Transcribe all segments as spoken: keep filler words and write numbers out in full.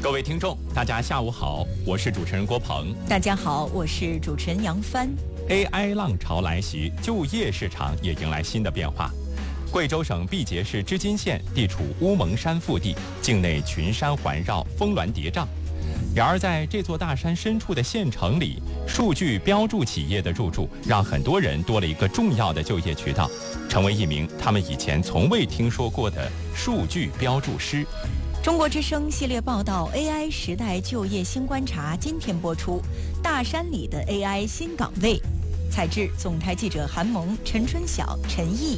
各位听众，大家下午好，我是主持人郭鹏。 大家好，我是主持人杨帆。 A I 浪潮来袭，就业市场也迎来新的变化。贵州省毕节市织金县地处乌蒙山腹地，境内群山环绕，峰峦叠嶂。然而，在这座大山深处的县城里，数据标注企业的入驻，让很多人多了一个重要的就业渠道，成为一名他们以前从未听说过的数据标注师。 中国之声系列报道 A I 时代就业新观察今天播出，大山里的 A I 新岗位。采制总台记者韩萌、陈春晓、陈毅。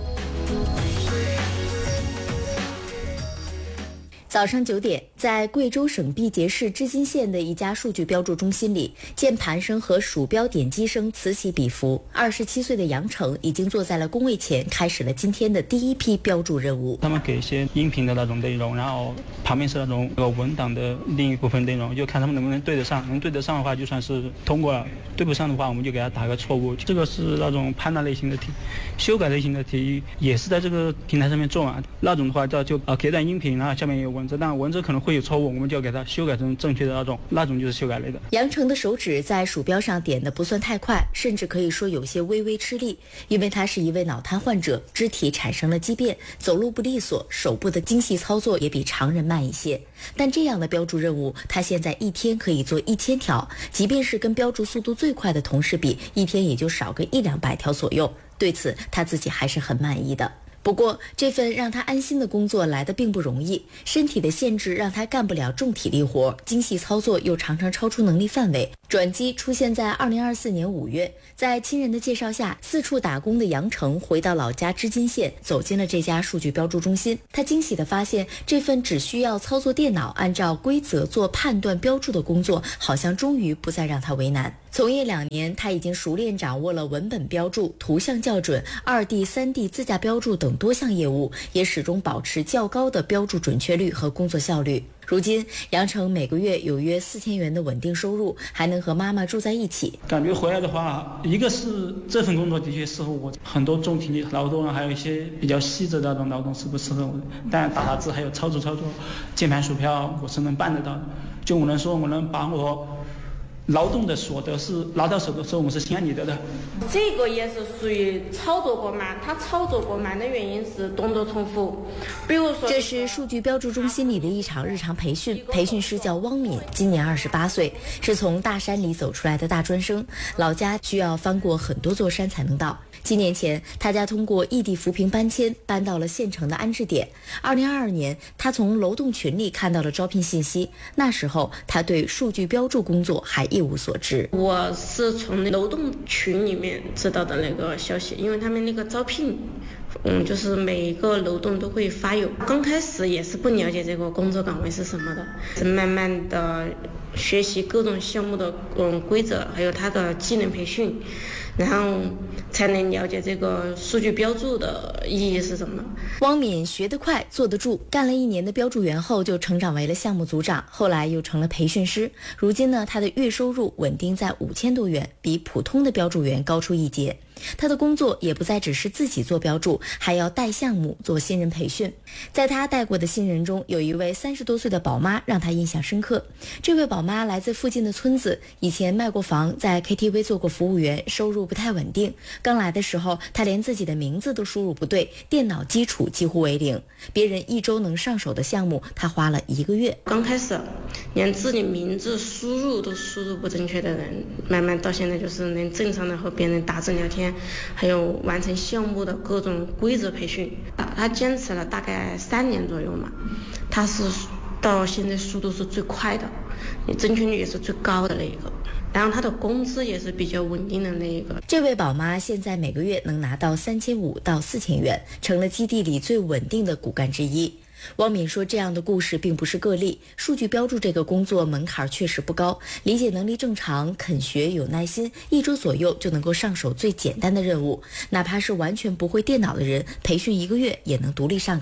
早上九点，在贵州省毕节市织金县的一家数据标注中心里，键盘声和鼠标点击声此起彼伏。二十七岁的杨成已经坐在了工位前，开始了今天的第一批标注任务。 他们给一些音频的那种内容，然后旁边是那种文档的另一部分内容，就看他们能不能对得上。能对得上的话，就算是通过了；对不上的话，我们就给他打个错误。这个是那种判断类型的题，修改类型的题也是在这个平台上面做完。那种的话叫就呃给段音频，然后下面有文字，但文字可能会有错误，我们就要给它修改成正确的那种，那种就是修改类的。 杨成的手指在鼠标上点的不算太快，甚至可以说有些微微吃力，因为他是一位脑瘫患者，肢体产生了畸变，走路不利索，手部的精细操作也比常人慢一些。但这样的标注任务，他现在一天可以做一千条，即便是跟标注速度最快的同事比，一天也就少个一两百条左右。对此，他自己还是很满意的。不过，这份让他安心的工作来得并不容易，身体的限制让他干不了重体力活，精细操作又常常超出能力范围。转机出现在二零二四年五月，在亲人的介绍下，四处打工的杨成回到老家织金县，走进了这家数据标注中心。他惊喜地发现，这份只需要操作电脑，按照规则做判断标注的工作，好像终于不再让他为难。从业两年，他已经熟练掌握了文本标注、图像校准、二 D、三 D 自驾标注等多项业务，也始终保持较高的标注准确率和工作效率。如今，杨成每个月有约四千元的稳定收入，还能和妈妈住在一起。 感觉回来的话，一个是这份工作的确适合我，很多重体力劳动，还有一些比较细致的那种劳动是不适合我的。但打打字还有操作操作键盘鼠标，我是能办得到的。就我能说，我能把我劳动的所得是拿到手的时候，我是心安理得的。 这个也是属于操作过慢，他操作过慢的原因是动作重复。比如说， 这是数据标注中心里的一场日常培训，培训师叫汪敏，今年二十八岁，是从大山里走出来的大专生，老家需要翻过很多座山才能到。七年前，他家通过异地扶贫搬迁，搬到了县城的安置点。二零二二年，他从楼栋群里看到了招聘信息，那时候他对数据标注工作还一无所知。 我是从楼栋群里面知道的那个消息，因为他们那个招聘嗯，就是每个楼栋都会发有。刚开始也是不了解这个工作岗位是什么的，是慢慢的学习各种项目的嗯规则，还有它的技能培训，然后才能了解这个数据标注的意义是什么。 汪敏学得快，坐得住，干了一年的标注员后就成长为了项目组长，后来又成了培训师。如今呢，他的月收入稳定在五千多元，比普通的标注员高出一截。他的工作也不再只是自己做标注，还要带项目做新人培训。在他带过的新人中，有一位三十多岁的宝妈让他印象深刻。这位宝妈来自附近的村子，以前卖过房，在 K T V 做过服务员，收入不太稳定。刚来的时候，他连自己的名字都输入不对，电脑基础几乎为零。别人一周能上手的项目，他花了一个月。 刚开始连自己名字输入都输入不正确的人，慢慢到现在就是能正常的和别人打字聊天，还有完成项目的各种规则培训。他坚持了大概三年左右嘛，他是到现在速度是最快的，正确率也是最高的那一个，然后他的工资也是比较稳定的那一个。 这位宝妈现在每个月能拿到三千五到四千元，成了基地里最稳定的骨干之一。汪敏说，这样的故事并不是个例，数据标注这个工作门槛确实不高，理解能力正常，肯学有耐心，一周左右就能够上手最简单的任务，哪怕是完全不会电脑的人，培训一个月也能独立上岗。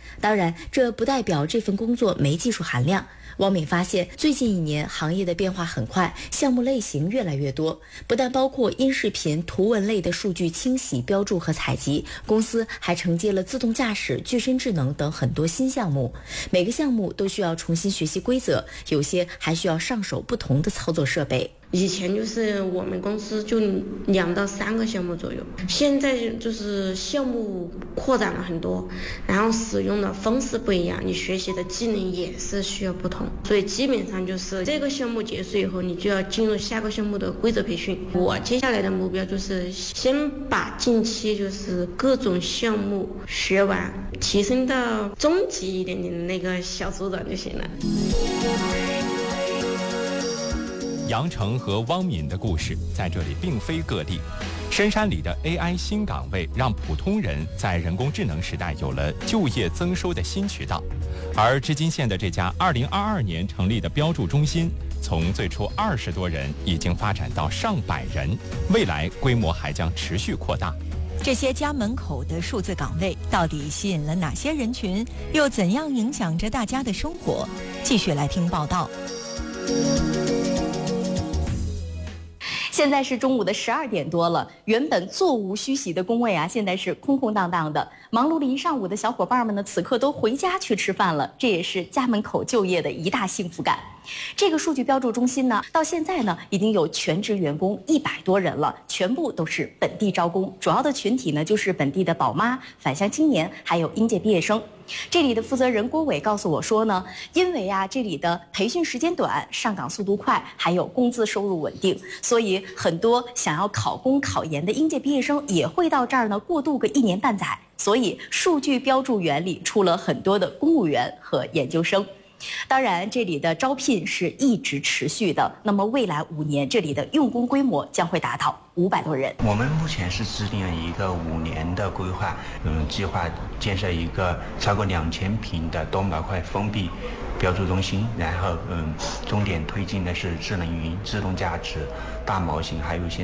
当然，这不代表这份工作没技术含量。汪敏发现，最近一年行业的变化很快，项目类型越来越多，不但包括音视频、图文类的数据清洗、标注和采集，公司还承接了自动驾驶、具身智能等很多新项目。每个项目都需要重新学习规则，有些还需要上手不同的操作设备。 以前就是我们公司就两到三个项目左右，现在就是项目扩展了很多，然后使用的方式不一样，你学习的技能也是需要不同，所以基本上就是这个项目结束以后，你就要进入下个项目的规则培训。我接下来的目标就是先把近期就是各种项目学完，提升到中级一点点的那个小组长就行了。 杨成和汪敏的故事在这里并非个例，深山里的 A I 新岗位让普通人在人工智能时代有了就业增收的新渠道，而织金县的这家二零二二年成立的标注中心，从最初二十多人已经发展到上百人，未来规模还将持续扩大。 这些家门口的数字岗位到底吸引了哪些人群，又怎样影响着大家的生活？继续来听报道。 现在是中午的十二点多了，原本座无虚席的工位啊，现在是空空荡荡的。忙碌了一上午的小伙伴们呢，此刻都回家去吃饭了，这也是家门口就业的一大幸福感。这个数据标注中心呢，到现在呢已经有全职员工一百多人了，全部都是本地招工，主要的群体呢就是本地的宝妈、返乡青年，还有应届毕业生。这里的负责人郭伟告诉我说呢，因为啊这里的培训时间短，上岗速度快，还有工资收入稳定，所以很多想要考公考研的应届毕业生也会到这儿呢过渡个一年半载。所以数据标注员里出了很多的公务员和研究生。当然，这里的招聘是一直持续的。那么未来五年，这里的用工规模将会达到五百多人。 我们目前是制定了一个五年的规划，嗯，计划建设一个超过两千平的多模块封闭标注中心，然后嗯，重点推进的是智能云、自动驾驶、大模型，还有一些